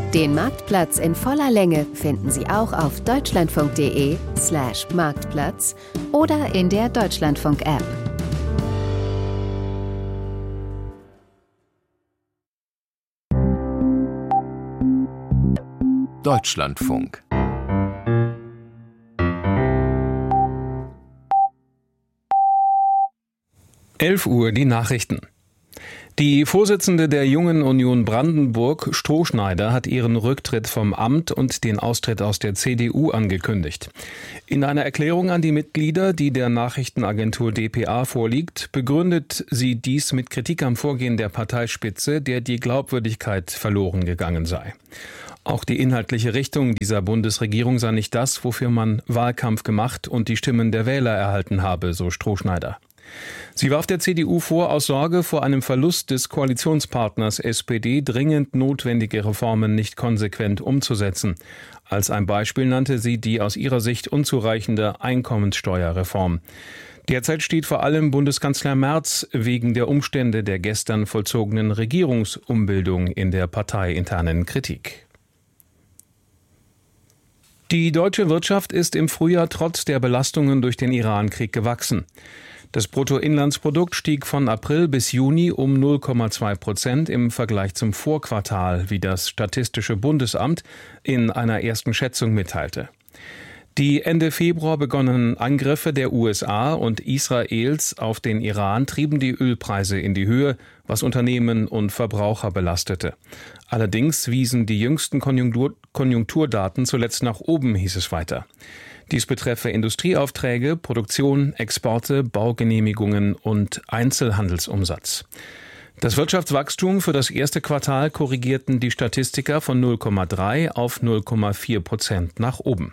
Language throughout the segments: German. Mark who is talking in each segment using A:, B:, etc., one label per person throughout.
A: Den Marktplatz in voller Länge finden Sie auch auf deutschlandfunk.de/Marktplatz oder in der Deutschlandfunk-App.
B: Deutschlandfunk.
C: Uhr die Nachrichten. Die Vorsitzende der Jungen Union Brandenburg, Strohschneider, hat ihren Rücktritt vom Amt und den Austritt aus der CDU angekündigt. In einer Erklärung an die Mitglieder, die der Nachrichtenagentur dpa vorliegt, begründet sie dies mit Kritik am Vorgehen der Parteispitze, der die Glaubwürdigkeit verloren gegangen sei. Auch die inhaltliche Richtung dieser Bundesregierung sei nicht das, wofür man Wahlkampf gemacht und die Stimmen der Wähler erhalten habe, so Strohschneider. Sie warf der CDU vor, aus Sorge vor einem Verlust des Koalitionspartners SPD dringend notwendige Reformen nicht konsequent umzusetzen. Als ein Beispiel nannte sie die aus ihrer Sicht unzureichende Einkommenssteuerreform. Derzeit steht vor allem Bundeskanzler Merz wegen der Umstände der gestern vollzogenen Regierungsumbildung in der parteiinternen Kritik. Die deutsche Wirtschaft ist im Frühjahr trotz der Belastungen durch den Iran-Krieg gewachsen. Das Bruttoinlandsprodukt stieg von April bis Juni um 0,2% im Vergleich zum Vorquartal, wie das Statistische Bundesamt in einer ersten Schätzung mitteilte. Die Ende Februar begonnenen Angriffe der USA und Israels auf den Iran trieben die Ölpreise in die Höhe, was Unternehmen und Verbraucher belastete. Allerdings wiesen die jüngsten Konjunkturdaten zuletzt nach oben, hieß es weiter. Dies betreffe Industrieaufträge, Produktion, Exporte, Baugenehmigungen und Einzelhandelsumsatz. Das Wirtschaftswachstum für das erste Quartal korrigierten die Statistiker von 0,3 auf 0,4% nach oben.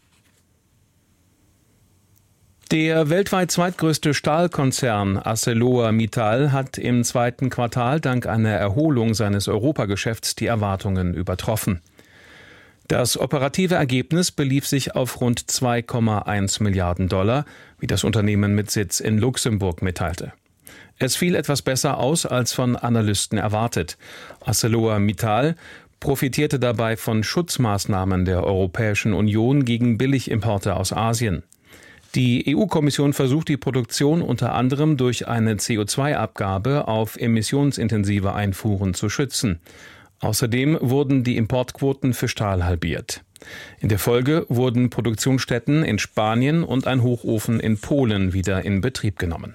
C: Der weltweit zweitgrößte Stahlkonzern ArcelorMittal hat im zweiten Quartal dank einer Erholung seines Europageschäfts die Erwartungen übertroffen. Das operative Ergebnis belief sich auf rund 2,1 Milliarden $, wie das Unternehmen mit Sitz in Luxemburg mitteilte. Es fiel etwas besser aus als von Analysten erwartet. ArcelorMittal profitierte dabei von Schutzmaßnahmen der Europäischen Union gegen Billigimporte aus Asien. Die EU-Kommission versucht die Produktion unter anderem durch eine CO2-Abgabe auf emissionsintensive Einfuhren zu schützen. Außerdem wurden die Importquoten für Stahl halbiert. In der Folge wurden Produktionsstätten in Spanien und ein Hochofen in Polen wieder in Betrieb genommen.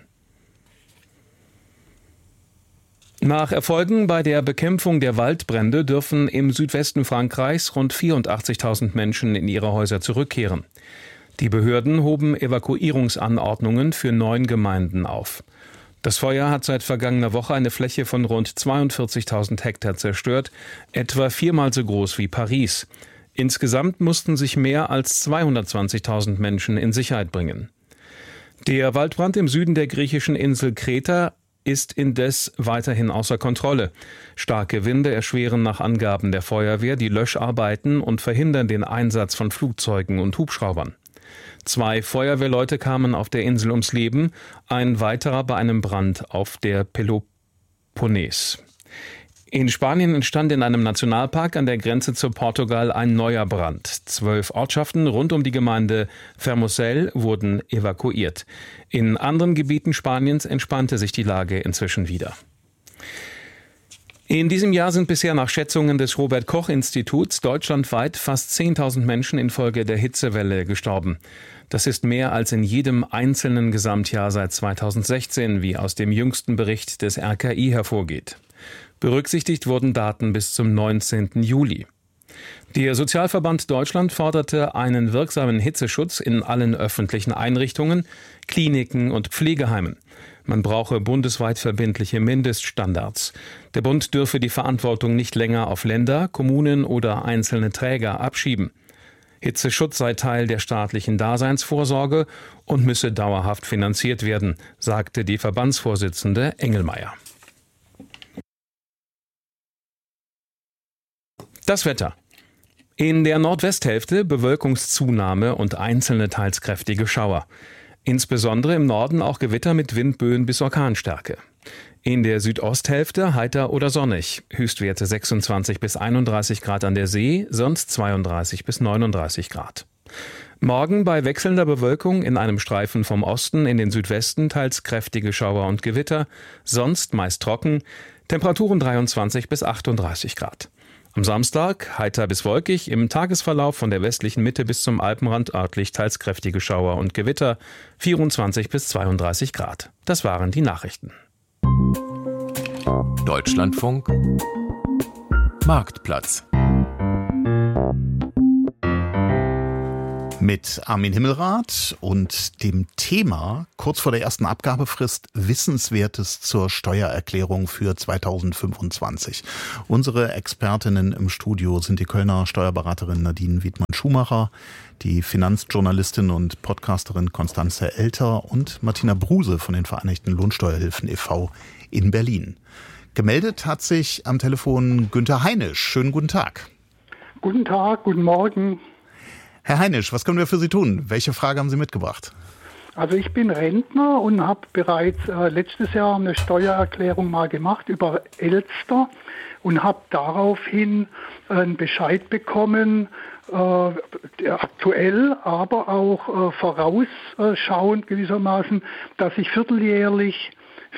C: Nach Erfolgen bei der Bekämpfung der Waldbrände dürfen im Südwesten Frankreichs rund 84.000 Menschen in ihre Häuser zurückkehren. Die Behörden hoben Evakuierungsanordnungen für 9 Gemeinden auf. Das Feuer hat seit vergangener Woche eine Fläche von rund 42.000 Hektar zerstört, etwa 4-mal so groß wie Paris. Insgesamt mussten sich mehr als 220.000 Menschen in Sicherheit bringen. Der Waldbrand im Süden der griechischen Insel Kreta ist indes weiterhin außer Kontrolle. Starke Winde erschweren nach Angaben der Feuerwehr die Löscharbeiten und verhindern den Einsatz von Flugzeugen und Hubschraubern. 2 Feuerwehrleute kamen auf der Insel ums Leben, ein weiterer bei einem Brand auf der Peloponnes. In Spanien entstand in einem Nationalpark an der Grenze zu Portugal ein neuer Brand. 12 Ortschaften rund um die Gemeinde Fermoselle wurden evakuiert. In anderen Gebieten Spaniens entspannte sich die Lage inzwischen wieder. In diesem Jahr sind bisher nach Schätzungen des Robert-Koch-Instituts deutschlandweit fast 10.000 Menschen infolge der Hitzewelle gestorben. Das ist mehr als in jedem einzelnen Gesamtjahr seit 2016, wie aus dem jüngsten Bericht des RKI hervorgeht. Berücksichtigt wurden Daten bis zum 19. Juli. Der Sozialverband Deutschland forderte einen wirksamen Hitzeschutz in allen öffentlichen Einrichtungen, Kliniken und Pflegeheimen. Man brauche bundesweit verbindliche Mindeststandards. Der Bund dürfe die Verantwortung nicht länger auf Länder, Kommunen oder einzelne Träger abschieben. Hitzeschutz sei Teil der staatlichen Daseinsvorsorge und müsse dauerhaft finanziert werden, sagte die Verbandsvorsitzende Engelmeier. Das Wetter. In der Nordwesthälfte Bewölkungszunahme und einzelne teils kräftige Schauer. Insbesondere im Norden auch Gewitter mit Windböen bis Orkanstärke. In der Südosthälfte heiter oder sonnig. Höchstwerte 26 bis 31 Grad an der See, sonst 32 bis 39 Grad. Morgen bei wechselnder Bewölkung in einem Streifen vom Osten in den Südwesten teils kräftige Schauer und Gewitter, sonst meist trocken, Temperaturen 23 bis 38 Grad. Am Samstag heiter bis wolkig, im Tagesverlauf von der westlichen Mitte bis zum Alpenrand örtlich teils kräftige Schauer und Gewitter, 24 bis 32 Grad. Das waren die Nachrichten.
B: Deutschlandfunk Marktplatz
D: mit Armin Himmelrath und dem Thema kurz vor der ersten Abgabefrist Wissenswertes zur Steuererklärung für 2025. Unsere Expertinnen im Studio sind die Kölner Steuerberaterin Nadine Wiedmann-Schumacher, die Finanzjournalistin und Podcasterin Constanze Elter und Martina Bruse von den Vereinigten Lohnsteuerhilfen e.V. in Berlin. Gemeldet hat sich am Telefon Günther Heinisch. Schönen guten Tag.
E: Guten Tag, guten Morgen.
D: Herr Heinisch, was können wir für Sie tun? Welche Frage haben Sie mitgebracht?
E: Also ich bin Rentner und habe bereits letztes Jahr eine Steuererklärung mal gemacht über Elster und habe daraufhin einen Bescheid bekommen, aktuell, aber auch vorausschauend gewissermaßen, dass ich vierteljährlich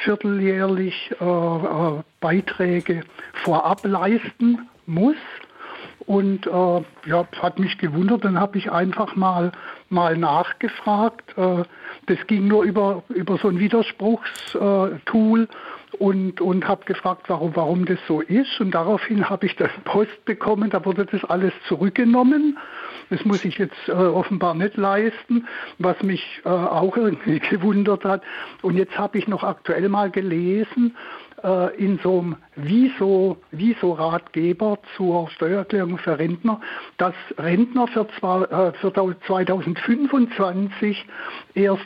E: Beiträge vorab leisten muss. Und hat mich gewundert, dann habe ich einfach mal nachgefragt. Das ging nur über so ein Widerspruchstool und habe gefragt, warum das so ist. Und daraufhin habe ich dann Post bekommen, da wurde das alles zurückgenommen. Das muss ich jetzt offenbar nicht leisten, was mich auch irgendwie gewundert hat. Und jetzt habe ich noch aktuell mal gelesen, in so einem Wieso-Ratgeber zur Steuererklärung für Rentner, dass Rentner für 2025 erst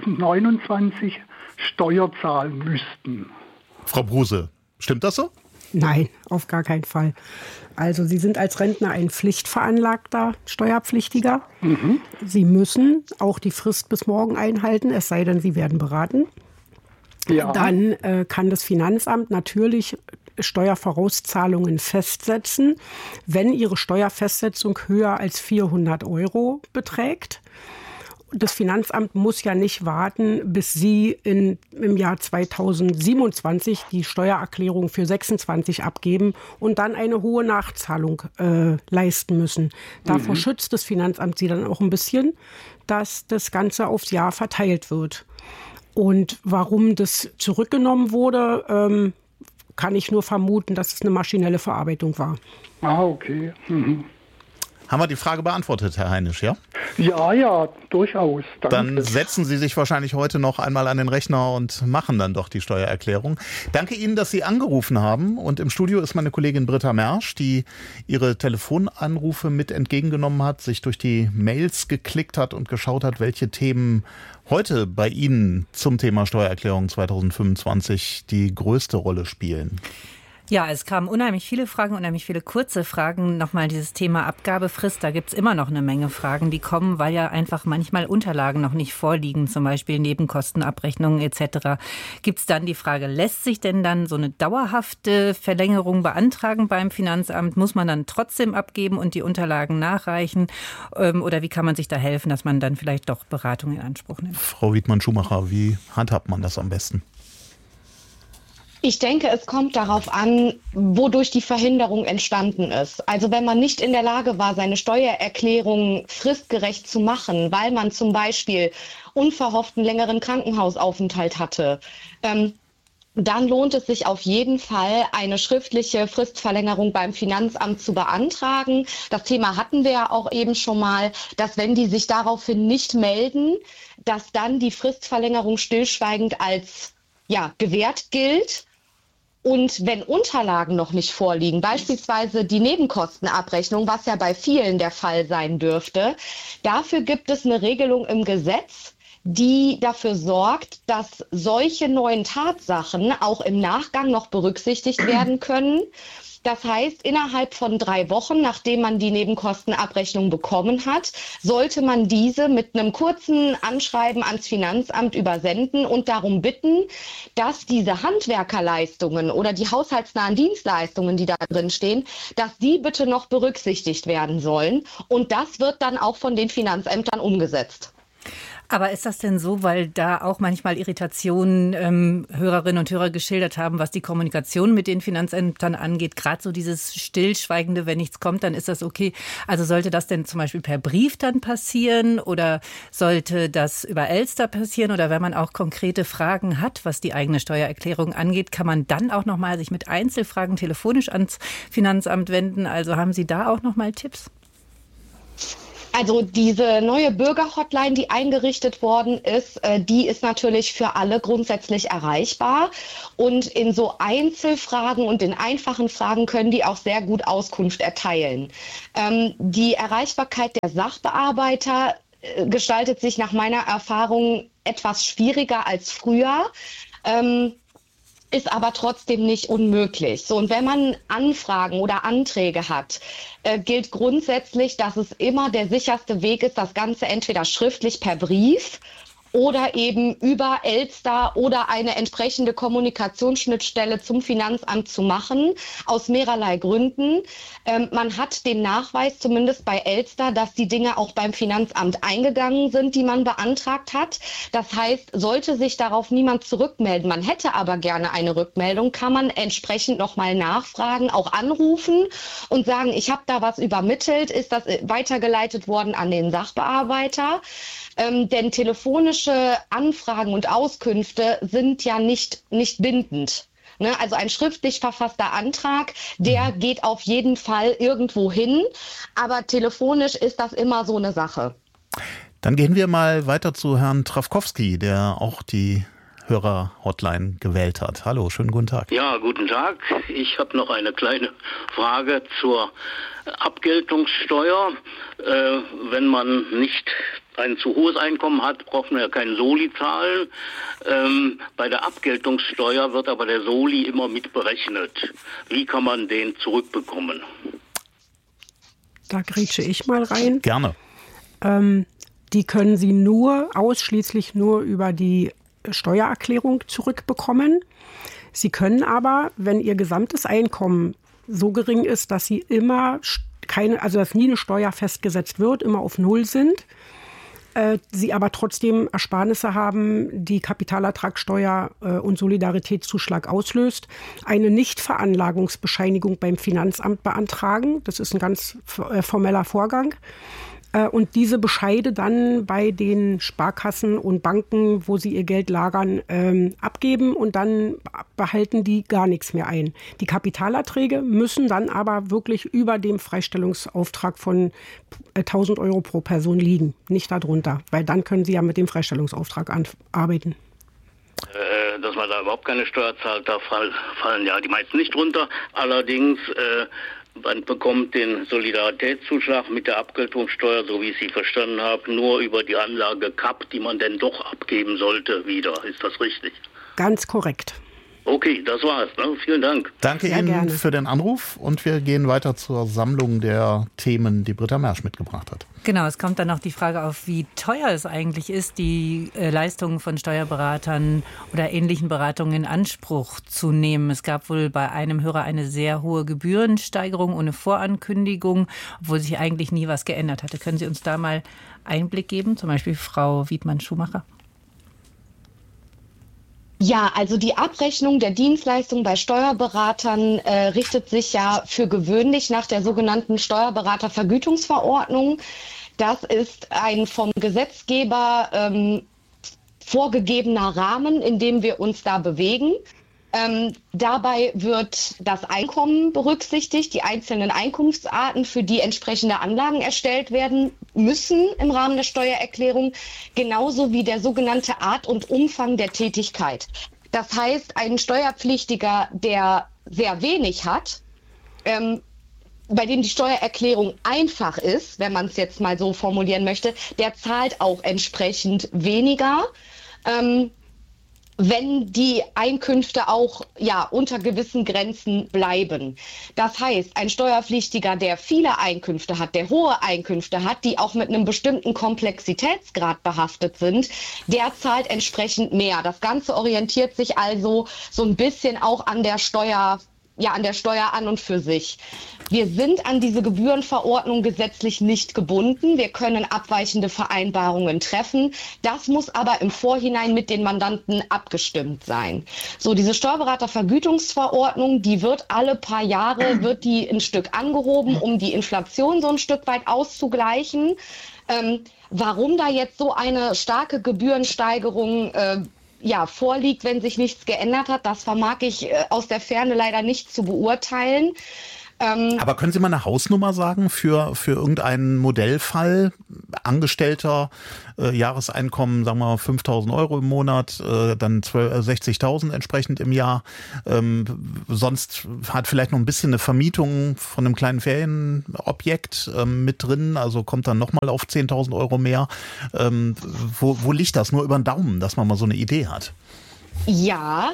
E: 2029 Steuer zahlen müssten.
D: Frau Bruse, stimmt das so?
F: Nein, auf gar keinen Fall. Also Sie sind als Rentner ein pflichtveranlagter Steuerpflichtiger. Mhm. Sie müssen auch die Frist bis morgen einhalten, es sei denn, Sie werden beraten. Ja. Dann kann das Finanzamt natürlich Steuervorauszahlungen festsetzen, wenn Ihre Steuerfestsetzung höher als 400 € beträgt. Das Finanzamt muss ja nicht warten, bis Sie im Jahr 2027 die Steuererklärung für 26 abgeben und dann eine hohe Nachzahlung leisten müssen. Davor schützt das Finanzamt Sie dann auch ein bisschen, dass das Ganze aufs Jahr verteilt wird. Und warum das zurückgenommen wurde, kann ich nur vermuten, dass es eine maschinelle Verarbeitung war.
E: Ah, okay. Mhm.
D: Haben wir die Frage beantwortet, Herr Heinisch, ja?
E: Ja, durchaus. Danke.
D: Dann setzen Sie sich wahrscheinlich heute noch einmal an den Rechner und machen dann doch die Steuererklärung. Danke Ihnen, dass Sie angerufen haben. Und im Studio ist meine Kollegin Britta Mersch, die Ihre Telefonanrufe mit entgegengenommen hat, sich durch die Mails geklickt hat und geschaut hat, welche Themen heute bei Ihnen zum Thema Steuererklärung 2025 die größte Rolle spielen.
G: Ja, es kamen unheimlich viele Fragen, unheimlich viele kurze Fragen. Nochmal dieses Thema Abgabefrist, da gibt's immer noch eine Menge Fragen, die kommen, weil ja einfach manchmal Unterlagen noch nicht vorliegen, zum Beispiel Nebenkostenabrechnungen etc. Gibt's dann die Frage, lässt sich denn dann so eine dauerhafte Verlängerung beantragen beim Finanzamt? Muss man dann trotzdem abgeben und die Unterlagen nachreichen? Oder wie kann man sich da helfen, dass man dann vielleicht doch Beratung in Anspruch nimmt?
D: Frau Wiedmann-Schumacher, wie handhabt man das am besten?
H: Ich denke, es kommt darauf an, wodurch die Verhinderung entstanden ist. Also wenn man nicht in der Lage war, seine Steuererklärung fristgerecht zu machen, weil man zum Beispiel unverhofften längeren Krankenhausaufenthalt hatte, dann lohnt es sich auf jeden Fall, eine schriftliche Fristverlängerung beim Finanzamt zu beantragen. Das Thema hatten wir ja auch eben schon mal, dass wenn die sich daraufhin nicht melden, dass dann die Fristverlängerung stillschweigend als gewährt gilt. Und wenn Unterlagen noch nicht vorliegen, beispielsweise die Nebenkostenabrechnung, was ja bei vielen der Fall sein dürfte, dafür gibt es eine Regelung im Gesetz, die dafür sorgt, dass solche neuen Tatsachen auch im Nachgang noch berücksichtigt werden können. Das heißt, innerhalb von 3 Wochen, nachdem man die Nebenkostenabrechnung bekommen hat, sollte man diese mit einem kurzen Anschreiben ans Finanzamt übersenden und darum bitten, dass diese Handwerkerleistungen oder die haushaltsnahen Dienstleistungen, die da drin stehen, dass die bitte noch berücksichtigt werden sollen. Und das wird dann auch von den Finanzämtern umgesetzt.
G: Aber ist das denn so, weil da auch manchmal Irritationen Hörerinnen und Hörer geschildert haben, was die Kommunikation mit den Finanzämtern angeht, gerade so dieses Stillschweigende, wenn nichts kommt, dann ist das okay. Also sollte das denn zum Beispiel per Brief dann passieren oder sollte das über Elster passieren oder wenn man auch konkrete Fragen hat, was die eigene Steuererklärung angeht, kann man dann auch nochmal sich mit Einzelfragen telefonisch ans Finanzamt wenden? Also haben Sie da auch nochmal Tipps?
H: Also diese neue Bürgerhotline, die eingerichtet worden ist, die ist natürlich für alle grundsätzlich erreichbar. Und in so Einzelfragen und in einfachen Fragen können die auch sehr gut Auskunft erteilen. Die Erreichbarkeit der Sachbearbeiter gestaltet sich nach meiner Erfahrung etwas schwieriger als früher. Ist aber trotzdem nicht unmöglich. So, und wenn man Anfragen oder Anträge hat, gilt grundsätzlich, dass es immer der sicherste Weg ist, das Ganze entweder schriftlich per Brief oder eben über Elster oder eine entsprechende Kommunikationsschnittstelle zum Finanzamt zu machen, aus mehrerlei Gründen. Man hat den Nachweis, zumindest bei Elster, dass die Dinge auch beim Finanzamt eingegangen sind, die man beantragt hat. Das heißt, sollte sich darauf niemand zurückmelden, man hätte aber gerne eine Rückmeldung, kann man entsprechend nochmal nachfragen, auch anrufen und sagen, ich habe da was übermittelt, ist das weitergeleitet worden an den Sachbearbeiter? Denn telefonische Anfragen und Auskünfte sind ja nicht bindend. Ne? Also ein schriftlich verfasster Antrag, der geht auf jeden Fall irgendwo hin, aber telefonisch ist das immer so eine Sache.
D: Dann gehen wir mal weiter zu Herrn Trawkowski, der auch die Hörer-Hotline gewählt hat. Hallo, schönen guten Tag.
B: Ja, guten Tag. Ich habe noch eine kleine Frage zur Abgeltungssteuer. Wenn man nicht ein zu hohes Einkommen hat, braucht man ja keinen Soli zahlen. Bei der Abgeltungssteuer wird aber der Soli immer mit berechnet. Wie kann man den zurückbekommen?
F: Da grätsche ich mal rein.
D: Gerne.
F: Die können Sie ausschließlich nur über die Steuererklärung zurückbekommen. Sie können aber, wenn Ihr gesamtes Einkommen so gering ist, dass Sie immer dass nie eine Steuer festgesetzt wird, immer auf Null sind, Sie aber trotzdem Ersparnisse haben, die Kapitalertragssteuer und Solidaritätszuschlag auslöst, eine Nichtveranlagungsbescheinigung beim Finanzamt beantragen. Das ist ein ganz formeller Vorgang. Und diese Bescheide dann bei den Sparkassen und Banken, wo sie ihr Geld lagern, abgeben und dann behalten die gar nichts mehr ein. Die Kapitalerträge müssen dann aber wirklich über dem Freistellungsauftrag von 1.000 Euro pro Person liegen, nicht darunter, weil dann können sie ja mit dem Freistellungsauftrag arbeiten.
B: Dass man da überhaupt keine Steuer zahlt, da fallen ja die meisten nicht runter. Allerdings man bekommt den Solidaritätszuschlag mit der Abgeltungssteuer, so wie ich sie verstanden habe, nur über die Anlage KAP, die man denn doch abgeben sollte, wieder. Ist das richtig?
F: Ganz korrekt.
B: Okay, das war's. Ne? Vielen Dank.
D: Danke Ihnen gerne für den Anruf und wir gehen weiter zur Sammlung der Themen, die Britta Mersch mitgebracht hat.
G: Genau, es kommt dann noch die Frage auf, wie teuer es eigentlich ist, die Leistungen von Steuerberatern oder ähnlichen Beratungen in Anspruch zu nehmen. Es gab wohl bei einem Hörer eine sehr hohe Gebührensteigerung ohne Vorankündigung, obwohl sich eigentlich nie was geändert hatte. Können Sie uns da mal Einblick geben, zum Beispiel Frau Wiedmann-Schumacher?
H: Ja, also die Abrechnung der Dienstleistung bei Steuerberatern richtet sich ja für gewöhnlich nach der sogenannten Steuerberatervergütungsverordnung. Das ist ein vom Gesetzgeber vorgegebener Rahmen, in dem wir uns da bewegen. Dabei wird das Einkommen berücksichtigt, die einzelnen Einkunftsarten, für die entsprechende Anlagen erstellt werden müssen im Rahmen der Steuererklärung, genauso wie der sogenannte Art und Umfang der Tätigkeit. Das heißt, ein Steuerpflichtiger, der sehr wenig hat, bei dem die Steuererklärung einfach ist, wenn man es jetzt mal so formulieren möchte, der zahlt auch entsprechend weniger. wenn die Einkünfte auch unter gewissen Grenzen bleiben. Das heißt, ein Steuerpflichtiger, der viele Einkünfte hat, der hohe Einkünfte hat, die auch mit einem bestimmten Komplexitätsgrad behaftet sind, der zahlt entsprechend mehr. Das Ganze orientiert sich also so ein bisschen auch an der Steuer an und für sich. Wir sind an diese Gebührenverordnung gesetzlich nicht gebunden. Wir können abweichende Vereinbarungen treffen. Das muss aber im Vorhinein mit den Mandanten abgestimmt sein. So, diese Steuerberatervergütungsverordnung, die wird alle paar Jahre, ein Stück angehoben, um die Inflation so ein Stück weit auszugleichen. Warum da jetzt so eine starke Gebührensteigerung vorliegt, wenn sich nichts geändert hat, das vermag ich aus der Ferne leider nicht zu beurteilen.
D: Aber können Sie mal eine Hausnummer sagen für irgendeinen Modellfall? Angestellter, Jahreseinkommen, sagen wir mal 5.000 Euro im Monat, dann 60.000 entsprechend im Jahr. Sonst hat vielleicht noch ein bisschen eine Vermietung von einem kleinen Ferienobjekt mit drin, also kommt dann nochmal auf 10.000 Euro mehr. Wo liegt das? Nur über den Daumen, dass man mal so eine Idee hat.
H: Ja,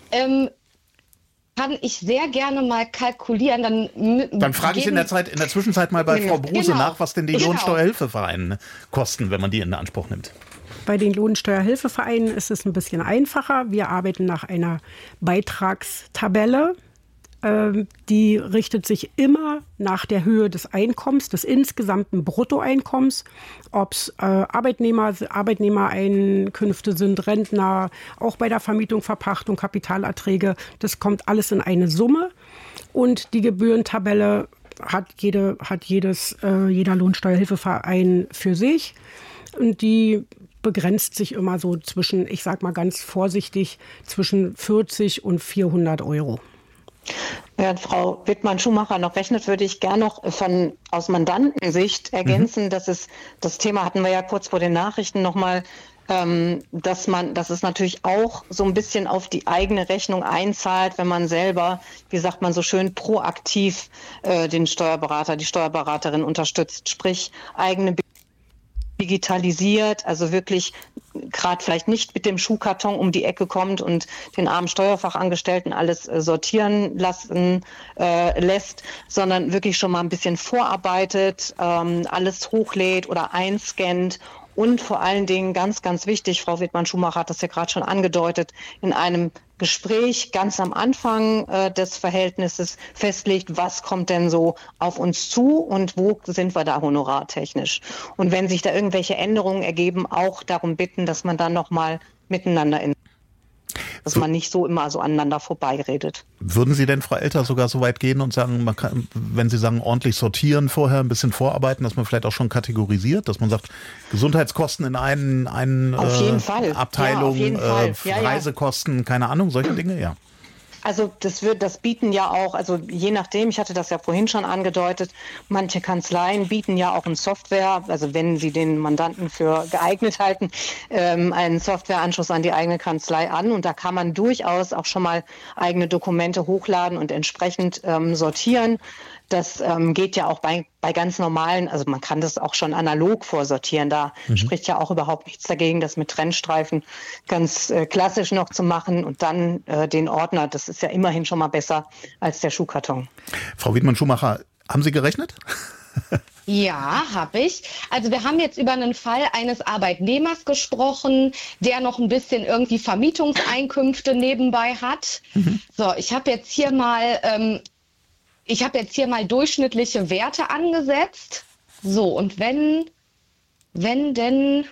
H: kann ich sehr gerne mal kalkulieren.
D: Dann frage ich in der Zwischenzeit mal bei Frau Bruse nach, was denn die Lohnsteuerhilfevereine kosten, wenn man die in Anspruch nimmt.
F: Bei den Lohnsteuerhilfevereinen ist es ein bisschen einfacher. Wir arbeiten nach einer Beitragstabelle. Die richtet sich immer nach der Höhe des Einkommens, des insgesamten Bruttoeinkommens, ob es Arbeitnehmereinkünfte sind, Rentner, auch bei der Vermietung, Verpachtung, Kapitalerträge. Das kommt alles in eine Summe. Und die Gebührentabelle hat jeder Lohnsteuerhilfeverein für sich. Und die begrenzt sich immer so zwischen, ich sag mal ganz vorsichtig, zwischen 40 und 400 Euro.
I: Während Frau Wittmann-Schumacher noch rechnet, würde ich gerne noch aus Mandantensicht ergänzen, dass das Thema hatten wir ja kurz vor den Nachrichten nochmal, dass es natürlich auch so ein bisschen auf die eigene Rechnung einzahlt, wenn man selber, wie sagt man so schön, proaktiv den Steuerberater, die Steuerberaterin unterstützt, sprich eigene digitalisiert, also wirklich gerade vielleicht nicht mit dem Schuhkarton um die Ecke kommt und den armen Steuerfachangestellten alles sortieren lässt, sondern wirklich schon mal ein bisschen vorarbeitet, alles hochlädt oder einscannt. Und vor allen Dingen ganz, ganz wichtig, Frau Wittmann-Schumacher hat das ja gerade schon angedeutet, in einem Gespräch ganz am Anfang des Verhältnisses festlegt, was kommt denn so auf uns zu und wo sind wir da honorartechnisch. Und wenn sich da irgendwelche Änderungen ergeben, auch darum bitten, dass man dann nochmal miteinander dass man nicht so immer so aneinander vorbeiredet.
D: Würden Sie denn, Frau Elter, sogar so weit gehen und sagen, man kann, wenn Sie sagen, ordentlich sortieren vorher, ein bisschen vorarbeiten, dass man vielleicht auch schon kategorisiert, dass man sagt, Gesundheitskosten in eine
I: auf jeden Fall.
D: Abteilung,
I: ja, auf jeden Fall.
D: Reisekosten, keine Ahnung, solche Dinge, ja.
I: Also das bieten ja auch, also je nachdem, ich hatte das ja vorhin schon angedeutet, manche Kanzleien bieten ja auch eine Software, also wenn sie den Mandanten für geeignet halten, einen Softwareanschluss an die eigene Kanzlei an und da kann man durchaus auch schon mal eigene Dokumente hochladen und entsprechend sortieren. Das geht ja auch bei ganz normalen, also man kann das auch schon analog vorsortieren. Da spricht ja auch überhaupt nichts dagegen, das mit Trennstreifen ganz klassisch noch zu machen und dann den Ordner. Das ist ja immerhin schon mal besser als der Schuhkarton.
D: Frau Wittmann-Schumacher, haben Sie gerechnet?
H: Ja, habe ich. Also wir haben jetzt über einen Fall eines Arbeitnehmers gesprochen, der noch ein bisschen irgendwie Vermietungseinkünfte nebenbei hat. So, ich habe jetzt hier mal durchschnittliche Werte angesetzt. So, und wenn denn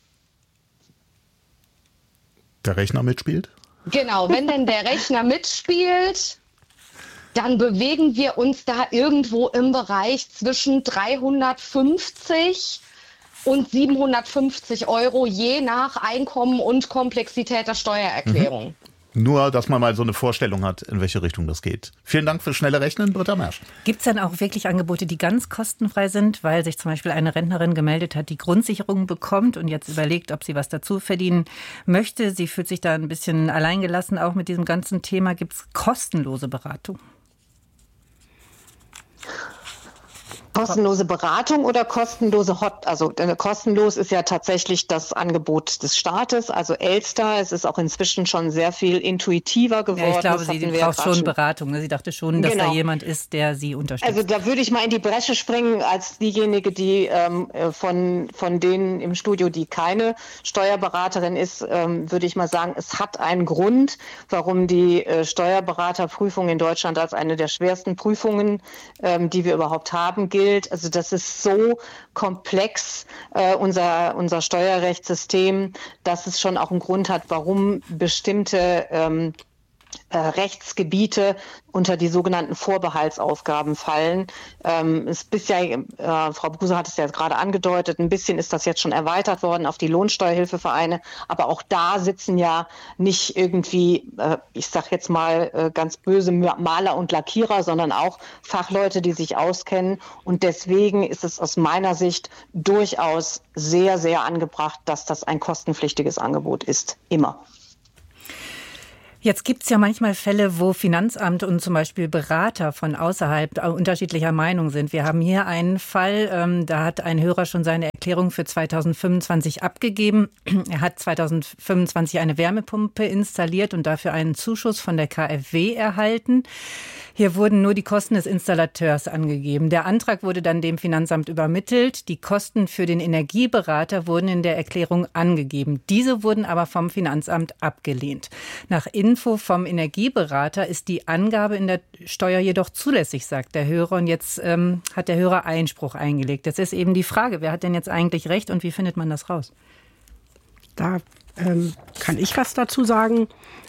D: der Rechner mitspielt?
H: Genau, wenn denn der Rechner mitspielt, dann bewegen wir uns da irgendwo im Bereich zwischen 350 und 750 Euro, je nach Einkommen und Komplexität der Steuererklärung.
D: Nur, dass man mal so eine Vorstellung hat, in welche Richtung das geht. Vielen Dank fürs schnelle Rechnen, Britta Mersch.
G: Gibt es dann auch wirklich Angebote, die ganz kostenfrei sind, weil sich zum Beispiel eine Rentnerin gemeldet hat, die Grundsicherung bekommt und jetzt überlegt, ob sie was dazu verdienen möchte? Sie fühlt sich da ein bisschen alleingelassen, auch mit diesem ganzen Thema. Gibt es kostenlose Beratung?
I: Kostenlose Beratung oder kostenlose kostenlos ist ja tatsächlich das Angebot des Staates, also Elster. Es ist auch inzwischen schon sehr viel intuitiver geworden.
G: Ja, ich glaube, sie braucht schon Beratung. Sie dachte schon, dass da jemand ist, der sie unterstützt.
I: Also da würde ich mal in die Bresche springen als diejenige, die von denen im Studio, die keine Steuerberaterin ist, würde ich mal sagen, es hat einen Grund, warum die Steuerberaterprüfung in Deutschland als eine der schwersten Prüfungen, die wir überhaupt haben, gilt. Also das ist so komplex, unser Steuerrechtssystem, dass es schon auch einen Grund hat, warum bestimmte Rechtsgebiete unter die sogenannten Vorbehaltsaufgaben fallen. Frau Bruse hat es ja gerade angedeutet, ein bisschen ist das jetzt schon erweitert worden auf die Lohnsteuerhilfevereine, aber auch da sitzen ja nicht irgendwie, ich sag jetzt mal ganz böse, Maler und Lackierer, sondern auch Fachleute, die sich auskennen, und deswegen ist es aus meiner Sicht durchaus sehr, sehr angebracht, dass das ein kostenpflichtiges Angebot ist, immer.
G: Jetzt gibt es ja manchmal Fälle, wo Finanzamt und zum Beispiel Berater von außerhalb unterschiedlicher Meinung sind. Wir haben hier einen Fall, da hat ein Hörer schon seine Erklärung für 2025 abgegeben. Er hat 2025 eine Wärmepumpe installiert und dafür einen Zuschuss von der KfW erhalten. Hier wurden nur die Kosten des Installateurs angegeben. Der Antrag wurde dann dem Finanzamt übermittelt. Die Kosten für den Energieberater wurden in der Erklärung angegeben. Diese wurden aber vom Finanzamt abgelehnt. Nach Info vom Energieberater ist die Angabe in der Steuer jedoch zulässig, sagt der Hörer. Und jetzt hat der Hörer Einspruch eingelegt. Jetzt ist eben die Frage, wer hat denn jetzt eigentlich recht und wie findet man das raus?
F: Da kann ich was dazu sagen.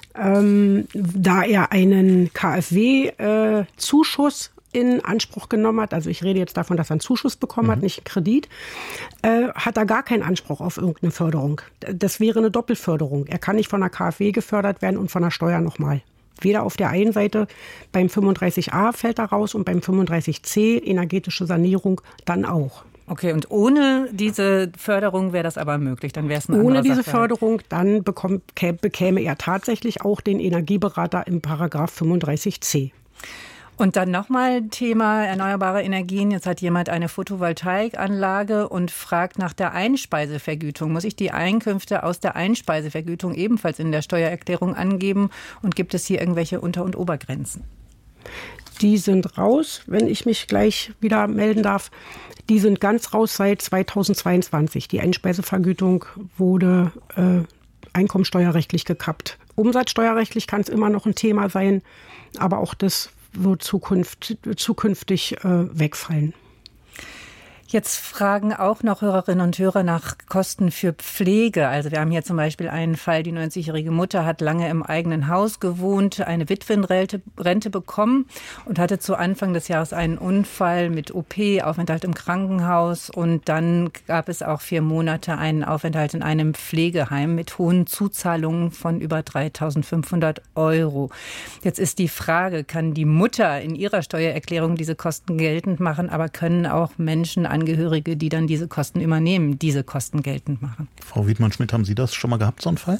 F: Da er einen KfW-Zuschuss in Anspruch genommen hat, also ich rede jetzt davon, dass er einen Zuschuss bekommen hat, nicht einen Kredit, hat er gar keinen Anspruch auf irgendeine Förderung. Das wäre eine Doppelförderung. Er kann nicht von der KfW gefördert werden und von der Steuer nochmal. Weder auf der einen Seite, beim 35a fällt er raus und beim 35c, energetische Sanierung, dann auch.
G: Okay, und ohne diese Förderung wäre das aber möglich, dann wäre es eine andere
F: Ohne diese
G: Sache.
F: Förderung, dann bekäme er tatsächlich auch den Energieberater im Paragraph 35c.
G: Und dann nochmal Thema erneuerbare Energien. Jetzt hat jemand eine Photovoltaikanlage und fragt nach der Einspeisevergütung. Muss ich die Einkünfte aus der Einspeisevergütung ebenfalls in der Steuererklärung angeben? Und gibt es hier irgendwelche Unter- und Obergrenzen?
F: Die sind raus, wenn ich mich gleich wieder melden darf. Die sind ganz raus seit 2022. Die Einspeisevergütung wurde einkommensteuerrechtlich gekappt. Umsatzsteuerrechtlich kann es immer noch ein Thema sein, aber auch das wird zukünftig wegfallen.
G: Jetzt fragen auch noch Hörerinnen und Hörer nach Kosten für Pflege. Also wir haben hier zum Beispiel einen Fall, die 90-jährige Mutter hat lange im eigenen Haus gewohnt, eine Witwenrente bekommen und hatte zu Anfang des Jahres einen Unfall mit OP, Aufenthalt im Krankenhaus, und dann gab es auch 4 Monate einen Aufenthalt in einem Pflegeheim mit hohen Zuzahlungen von über 3.500 €. Jetzt ist die Frage, kann die Mutter in ihrer Steuererklärung diese Kosten geltend machen, aber können auch Menschen, Angehörige, die dann diese Kosten übernehmen, diese Kosten geltend machen?
D: Frau Wiedmann-Schmidt, haben Sie das schon mal gehabt, so einen Fall?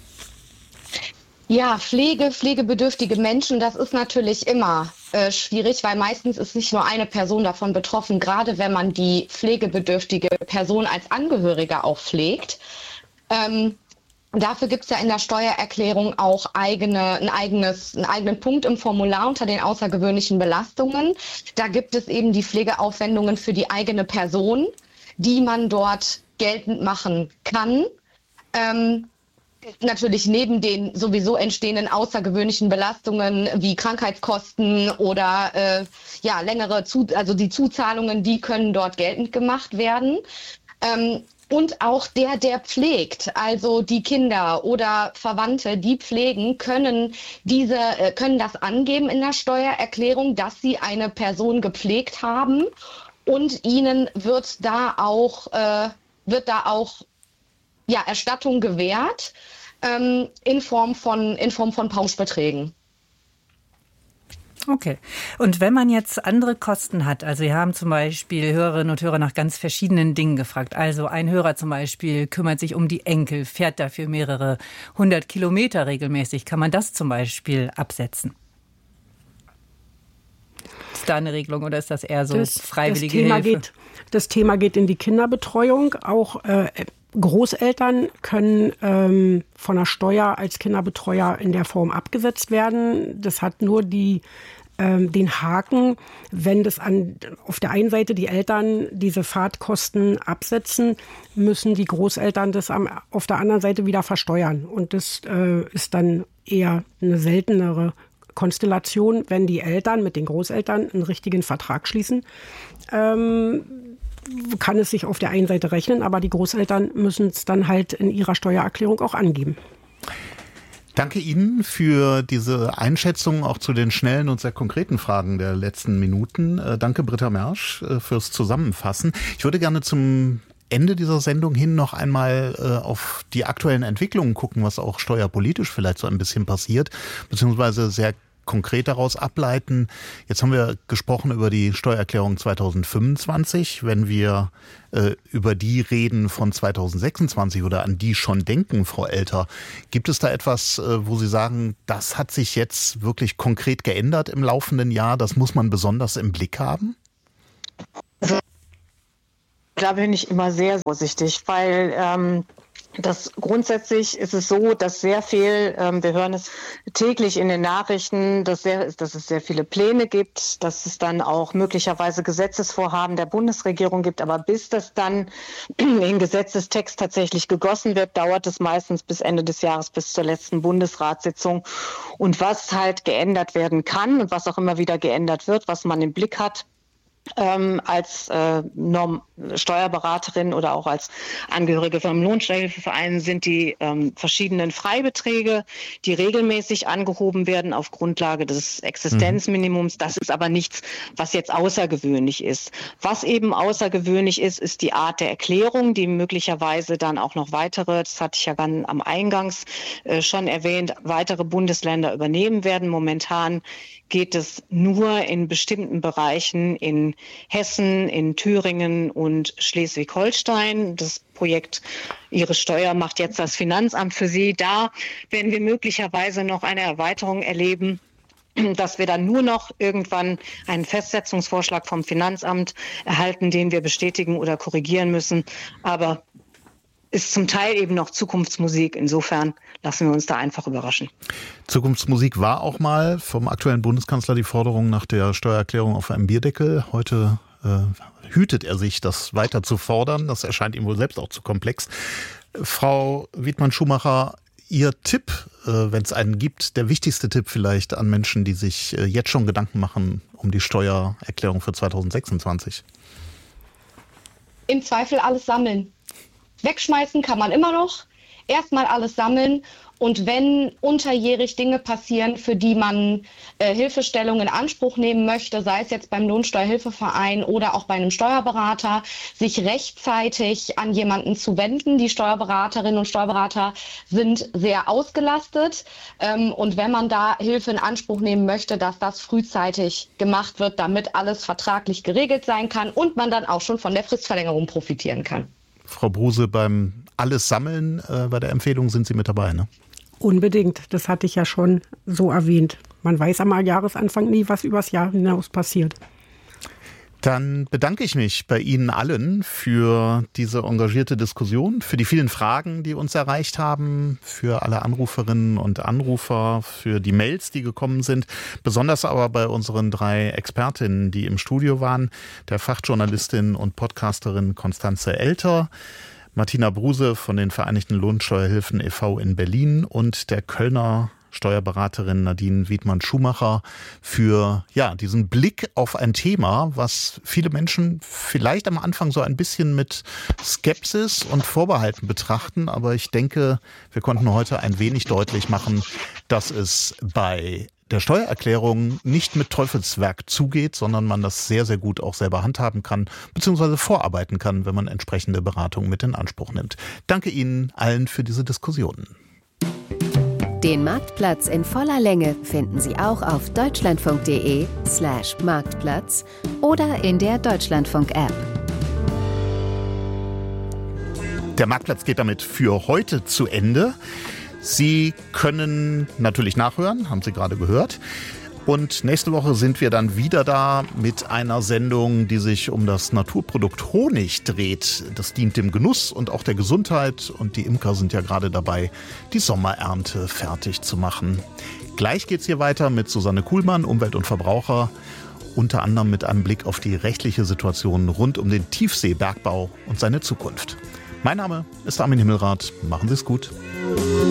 H: Ja, pflegebedürftige Menschen, das ist natürlich immer schwierig, weil meistens ist nicht nur eine Person davon betroffen, gerade wenn man die pflegebedürftige Person als Angehöriger auch pflegt. Dafür gibt es ja in der Steuererklärung auch einen eigenen Punkt im Formular unter den außergewöhnlichen Belastungen. Da gibt es eben die Pflegeaufwendungen für die eigene Person, die man dort geltend machen kann. Natürlich neben den sowieso entstehenden außergewöhnlichen Belastungen wie Krankheitskosten oder also die Zuzahlungen, die können dort geltend gemacht werden. Und auch der pflegt, also die Kinder oder Verwandte, die pflegen, können das angeben in der Steuererklärung, dass sie eine Person gepflegt haben, und ihnen wird da auch Erstattung gewährt in Form von Pauschbeträgen.
G: Okay. Und wenn man jetzt andere Kosten hat, also wir haben zum Beispiel Hörerinnen und Hörer nach ganz verschiedenen Dingen gefragt. Also ein Hörer zum Beispiel kümmert sich um die Enkel, fährt dafür mehrere 100 Kilometer regelmäßig. Kann man das zum Beispiel absetzen? Gibt es da eine Regelung oder ist das eher so freiwillige Hilfe?
F: Das Thema geht in die Kinderbetreuung. Auch Großeltern können von der Steuer als Kinderbetreuer in der Form abgesetzt werden. Das hat nur den Haken, wenn das auf der einen Seite die Eltern diese Fahrtkosten absetzen, müssen die Großeltern das auf der anderen Seite wieder versteuern. Und das ist dann eher eine seltenere Konstellation, wenn die Eltern mit den Großeltern einen richtigen Vertrag schließen. Kann es sich auf der einen Seite rechnen, aber die Großeltern müssen es dann halt in ihrer Steuererklärung auch angeben.
D: Danke Ihnen für diese Einschätzung auch zu den schnellen und sehr konkreten Fragen der letzten Minuten. Danke Britta Mersch fürs Zusammenfassen. Ich würde gerne zum Ende dieser Sendung hin noch einmal auf die aktuellen Entwicklungen gucken, was auch steuerpolitisch vielleicht so ein bisschen passiert, beziehungsweise sehr konkret daraus ableiten. Jetzt haben wir gesprochen über die Steuererklärung 2025. Wenn wir über die reden von 2026 oder an die schon denken, Frau Elter, gibt es da etwas, wo Sie sagen, das hat sich jetzt wirklich konkret geändert im laufenden Jahr? Das muss man besonders im Blick haben?
I: Da bin ich immer sehr vorsichtig, weil grundsätzlich ist es so, dass sehr viel, wir hören es täglich in den Nachrichten, dass es sehr viele Pläne gibt, dass es dann auch möglicherweise Gesetzesvorhaben der Bundesregierung gibt. Aber bis das dann in Gesetzestext tatsächlich gegossen wird, dauert es meistens bis Ende des Jahres, bis zur letzten Bundesratssitzung. Und was halt geändert werden kann und was auch immer wieder geändert wird, was man im Blick hat, als Steuerberaterin oder auch als Angehörige vom Lohnsteuerhilfeverein sind die verschiedenen Freibeträge, die regelmäßig angehoben werden auf Grundlage des Existenzminimums. Das ist aber nichts, was jetzt außergewöhnlich ist. Was eben außergewöhnlich ist, ist die Art der Erklärung, die möglicherweise dann auch noch weitere, das hatte ich ja dann am Eingangs schon erwähnt, weitere Bundesländer übernehmen werden. Momentan geht es nur in bestimmten Bereichen in Hessen, in Thüringen und Schleswig-Holstein. Das Projekt Ihre Steuer macht jetzt das Finanzamt für Sie. Da werden wir möglicherweise noch eine Erweiterung erleben, dass wir dann nur noch irgendwann einen Festsetzungsvorschlag vom Finanzamt erhalten, den wir bestätigen oder korrigieren müssen. Aber ist zum Teil eben noch Zukunftsmusik. Insofern lassen wir uns da einfach überraschen.
D: Zukunftsmusik war auch mal vom aktuellen Bundeskanzler die Forderung nach der Steuererklärung auf einem Bierdeckel. Heute hütet er sich, das weiter zu fordern. Das erscheint ihm wohl selbst auch zu komplex. Frau Wiedmann-Schumacher, Ihr Tipp, wenn es einen gibt, der wichtigste Tipp vielleicht an Menschen, die sich jetzt schon Gedanken machen um die Steuererklärung für 2026?
H: Im Zweifel alles sammeln. Wegschmeißen kann man immer noch. Erstmal alles sammeln. Und wenn unterjährig Dinge passieren, für die man Hilfestellung in Anspruch nehmen möchte, sei es jetzt beim Lohnsteuerhilfeverein oder auch bei einem Steuerberater, sich rechtzeitig an jemanden zu wenden. Die Steuerberaterinnen und Steuerberater sind sehr ausgelastet. Und wenn man da Hilfe in Anspruch nehmen möchte, dass das frühzeitig gemacht wird, damit alles vertraglich geregelt sein kann und man dann auch schon von der Fristverlängerung profitieren kann.
D: Frau Bruse, beim Alles Sammeln bei der Empfehlung sind Sie mit dabei, ne?
F: Unbedingt, das hatte ich ja schon so erwähnt. Man weiß am Jahresanfang nie, was übers Jahr hinaus passiert.
D: Dann bedanke ich mich bei Ihnen allen für diese engagierte Diskussion, für die vielen Fragen, die uns erreicht haben, für alle Anruferinnen und Anrufer, für die Mails, die gekommen sind, besonders aber bei unseren 3 Expertinnen, die im Studio waren, der Fachjournalistin und Podcasterin Constanze Elter, Martina Bruse von den Vereinigten Lohnsteuerhilfen e.V. in Berlin und der Kölner Steuerberaterin Nadine Wiedmann-Schumacher für diesen Blick auf ein Thema, was viele Menschen vielleicht am Anfang so ein bisschen mit Skepsis und Vorbehalten betrachten. Aber ich denke, wir konnten heute ein wenig deutlich machen, dass es bei der Steuererklärung nicht mit Teufelswerk zugeht, sondern man das sehr, sehr gut auch selber handhaben kann, beziehungsweise vorarbeiten kann, wenn man entsprechende Beratungen mit in Anspruch nimmt. Danke Ihnen allen für diese Diskussionen.
A: Den Marktplatz in voller Länge finden Sie auch auf deutschlandfunk.de/Marktplatz oder in der Deutschlandfunk-App.
D: Der Marktplatz geht damit für heute zu Ende. Sie können natürlich nachhören, haben Sie gerade gehört. Und nächste Woche sind wir dann wieder da mit einer Sendung, die sich um das Naturprodukt Honig dreht. Das dient dem Genuss und auch der Gesundheit. Und die Imker sind ja gerade dabei, die Sommerernte fertig zu machen. Gleich geht's hier weiter mit Susanne Kuhlmann, Umwelt und Verbraucher. Unter anderem mit einem Blick auf die rechtliche Situation rund um den Tiefseebergbau und seine Zukunft. Mein Name ist Armin Himmelrath. Machen Sie es gut.